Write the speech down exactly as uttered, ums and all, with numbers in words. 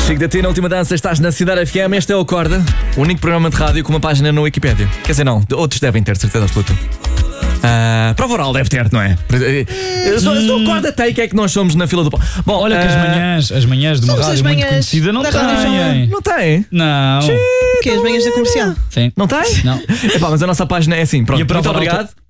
Chico da Tia, na última dança, estás na Cidade F M. Este é o Acorda, o único programa de rádio com uma página na Wikipédia. Quer dizer, não, outros devem ter, certeza absoluta. Uh, prova oral deve ter, não é? Se o Acorda tem, que é que nós somos na fila do pão. Bom, olha que as manhãs, as manhãs de uma Somos as rádio muito manhãs conhecida não da Rádio têm. Não tem? Não. Que é as manhãs da comercial. Sim. Não tem? Não. Epá, mas a nossa página é assim, pronto. E a prova Muito oral obrigado. tem-